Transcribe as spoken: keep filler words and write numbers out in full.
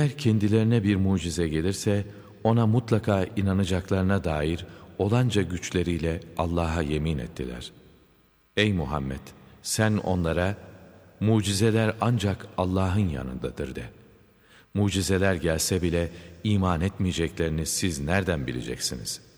Eğer kendilerine bir mucize gelirse ona mutlaka inanacaklarına dair olanca güçleriyle Allah'a yemin ettiler. Ey Muhammed! Sen onlara, mucizeler ancak Allah'ın yanındadır de. Mucizeler gelse bile iman etmeyeceklerini siz nereden bileceksiniz?